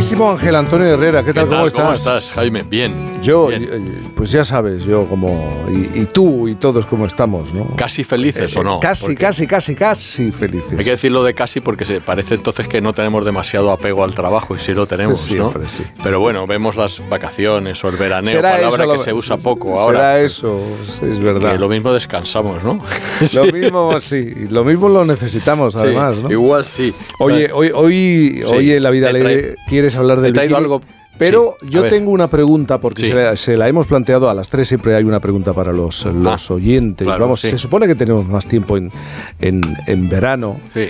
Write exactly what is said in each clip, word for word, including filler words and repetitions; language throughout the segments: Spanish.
queridísimo Ángel Antonio Herrera, ¿qué tal? ¿Qué tal? ¿Cómo estás? ¿Cómo estás, Jaime? Bien. Yo, bien. pues ya sabes, yo como... Y, y tú y todos como estamos, ¿no? ¿Casi felices eh, o no? Casi, porque casi, casi, casi felices. hay que decirlo de casi porque se parece entonces que no tenemos demasiado apego al trabajo y sí lo tenemos, Siempre, ¿no? sí. Pero bueno, vemos las vacaciones o el veraneo, Será palabra eso, que lo, se usa poco será ahora. Será eso, es verdad. Que lo mismo descansamos, ¿no? Lo mismo, sí, lo mismo lo necesitamos además, sí, ¿no? Igual sí. Oye, hoy, hoy, sí, hoy en La Vida Alegre quieres hablar del He traído bikini, algo... pero sí, yo tengo una pregunta, porque sí. se, la, se la hemos planteado a las tres, siempre hay una pregunta para los, los ah, oyentes. Claro, Vamos, sí. se supone que tenemos más tiempo en, en, en verano. Sí.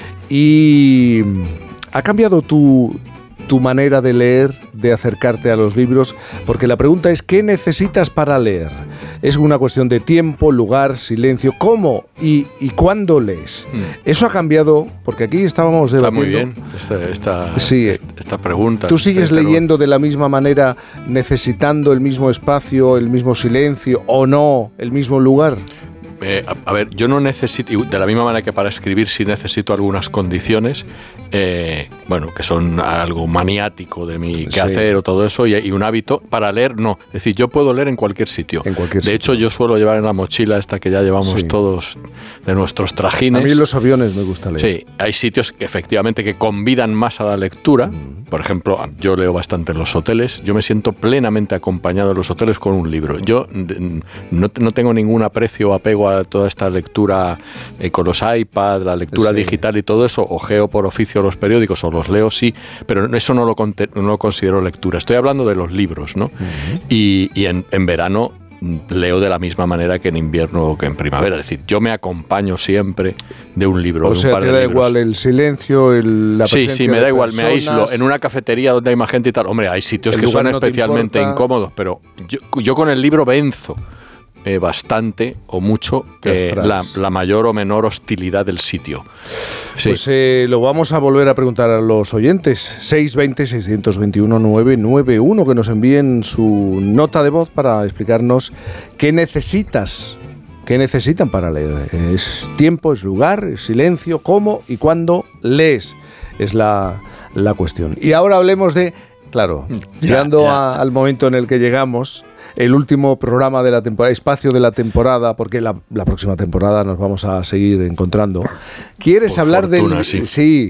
Y ¿ha cambiado tu, tu manera de leer, de acercarte a los libros? Porque la pregunta es, ¿qué necesitas para leer? Es una cuestión de tiempo, lugar, silencio. ¿Cómo y, y cuándo lees? Mm. Eso ha cambiado, porque aquí estábamos debatiendo. Está muy bien esta, esta, sí. esta pregunta. ¿Tú sigues leyendo de la misma manera, necesitando el mismo espacio, el mismo silencio o no, el mismo lugar? Eh, a, a ver, yo no necesito, de la misma manera que para escribir sí necesito algunas condiciones, eh, bueno, que son algo maniático de mi quehacer sí. o todo eso, y, y un hábito. Para leer, no. Es decir, yo puedo leer en cualquier sitio. En cualquier de sitio. hecho, yo suelo llevar en la mochila esta que ya llevamos sí. todos de nuestros trajines. A mí en los aviones me gusta leer. Sí, hay sitios que efectivamente que convidan más a la lectura. Mm. Por ejemplo, yo leo bastante en los hoteles. Yo me siento plenamente acompañado en los hoteles con un libro. Yo no, no tengo ningún aprecio o apego a toda esta lectura eh, con los iPads, la lectura sí. digital y todo eso. Ojeo por oficio los periódicos o los leo, sí, pero eso no lo, no lo considero lectura. Estoy hablando de los libros, ¿no? Uh-huh. Y, y en, en verano leo de la misma manera que en invierno o que en primavera. Es decir, yo me acompaño siempre de un libro. O de sea, un par te de da libros. igual el silencio, el, la presencia Sí, sí, me da igual, personas. me aíslo. En una cafetería donde hay más gente y tal, hombre, hay sitios el que son no especialmente incómodos, pero yo, yo con el libro venzo eh, bastante o mucho eh, la, la mayor o menor hostilidad del sitio. Sí. Pues eh, lo vamos a volver a preguntar a los oyentes. seis dos cero, seis dos uno, nueve nueve uno, que nos envíen su nota de voz para explicarnos qué necesitas, qué necesitan para leer. Es tiempo, es lugar, es silencio, cómo y cuándo lees. Es la, la cuestión. Y ahora hablemos de, claro, ya, llegando ya. A, al momento en el que llegamos, el último programa de la temporada, espacio de la temporada, porque la, la próxima temporada nos vamos a seguir encontrando. ¿Quieres Por hablar fortuna, del... Sí. sí